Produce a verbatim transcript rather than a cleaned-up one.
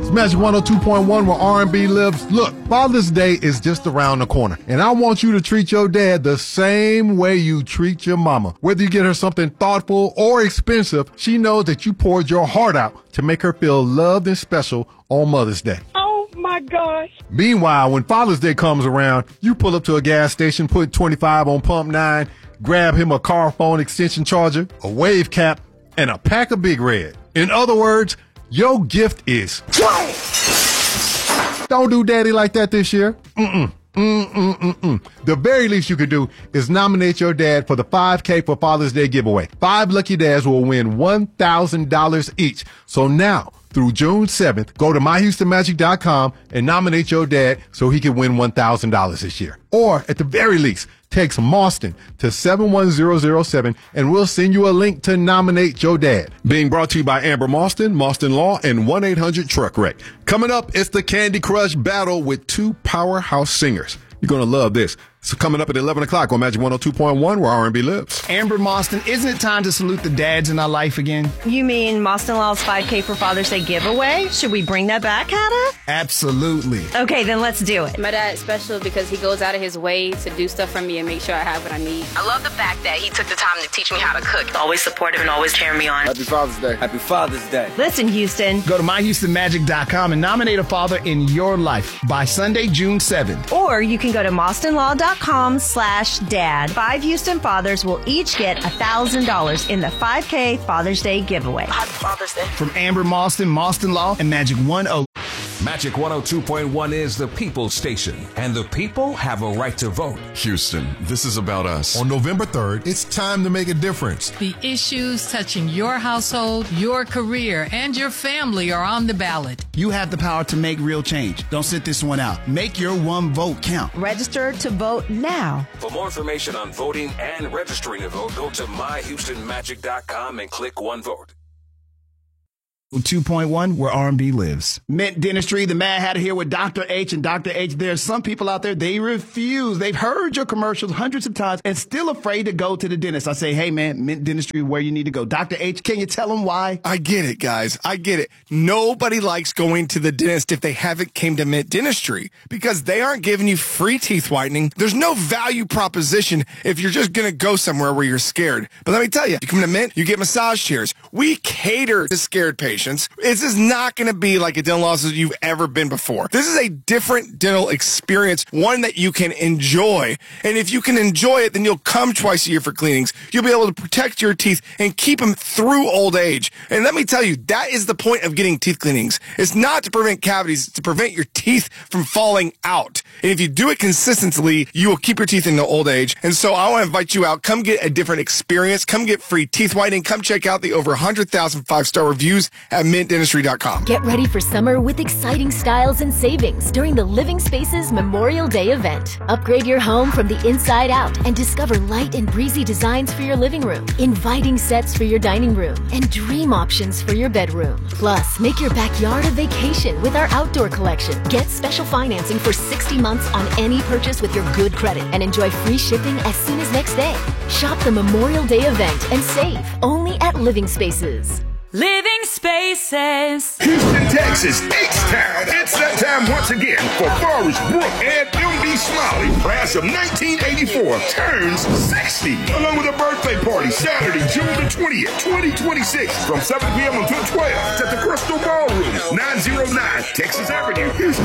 It's Magic one oh two point one where R and B lives. Look, Father's Day is just around the corner, and I want you to treat your dad the same way you treat your mama. Whether you get her something thoughtful or expensive, she knows that you poured your heart out to make her feel loved and special on Mother's Day. Oh my gosh. Meanwhile, when Father's Day comes around, you pull up to a gas station, put twenty-five on pump nine, grab him a car phone extension charger, a wave cap, and a pack of Big Red. In other words, your gift is don't do daddy like that this year. Mm-mm. Mm-mm-mm-mm. The very least you could do is nominate your dad for the five K for Father's Day giveaway. Five lucky dads will win one thousand dollars each. So now, through June seventh, go to my houston magic dot com and nominate your dad so he can win one thousand dollars this year. Or, at the very least, text Mauston to seven one zero zero seven and we'll send you a link to nominate your dad. Being brought to you by Amber Mauston, Mauston Law, and one eight hundred truck wreck. Coming up, it's the Candy Crush battle with two powerhouse singers. You're going to love this. So coming up at eleven o'clock on Magic one oh two point one where R and B lives. Amber Mauston, isn't it time to salute the dads in our life again? You mean Mauston Law's five K for Father's Day giveaway? Should we bring that back, Hannah? Absolutely. Okay, then let's do it. My dad's special because he goes out of his way to do stuff for me and make sure I have what I need. I love the fact that he took the time to teach me how to cook. Always supportive and always cheering me on. Happy Father's Day. Happy Father's Day. Listen, Houston. Go to my houston magic dot com and nominate a father in your life by Sunday, June seventh. Or you can go to mauston law dot com slash dad. Five Houston fathers will each get one thousand dollars in the five K Father's Day giveaway. Happy Father's Day. From Amber Mauston, Mauston Law, and Magic one oh. Magic one oh two point one is the people's station, and the people have a right to vote. Houston, this is about us. On November third, it's time to make a difference. The issues touching your household, your career, and your family are on the ballot. You have the power to make real change. Don't sit this one out. Make your one vote count. Register to vote now. For more information on voting and registering to vote, go to my houston magic dot com and click One Vote. two point one where R and B lives. Mint Dentistry, the Mad Hatter here with Doctor H. And Doctor H, there are some people out there, they refuse. They've heard your commercials hundreds of times and still afraid to go to the dentist. I say, hey, man, Mint Dentistry, where you need to go. Doctor H, can you tell them why? I get it, guys. I get it. Nobody likes going to the dentist if they haven't came to Mint Dentistry because they aren't giving you free teeth whitening. There's no value proposition if you're just going to go somewhere where you're scared. But let me tell you, you come to Mint, you get massage chairs. We cater to scared patients. This is not going to be like a dental office you've ever been before. This is a different dental experience, one that you can enjoy. And if you can enjoy it, then you'll come twice a year for cleanings. You'll be able to protect your teeth and keep them through old age. And let me tell you, that is the point of getting teeth cleanings. It's not to prevent cavities, it's to prevent your teeth from falling out. And if you do it consistently, you will keep your teeth into old age. And so I want to invite you out. Come get a different experience. Come get free teeth whitening. Come check out the over one hundred thousand five-star reviews at mint dentistry dot com. Get ready for summer with exciting styles and savings during the Living Spaces Memorial Day event. Upgrade your home from the inside out and discover light and breezy designs for your living room, inviting sets for your dining room, and dream options for your bedroom. Plus, make your backyard a vacation with our outdoor collection. Get special financing for sixty months on any purchase with your good credit and enjoy free shipping as soon as next day. Shop the Memorial Day event and save only at Living Spaces. Living Spaces. Houston, Texas, H-Town. It's that time once again for Forrest Brooke and M B Smiley, class of nineteen eighty-four, turns sixty, along with a birthday party Saturday, June the twentieth, twenty twenty-six, from seven p.m. until twelve at the Crystal Ballroom, nine oh nine Texas Avenue, Houston.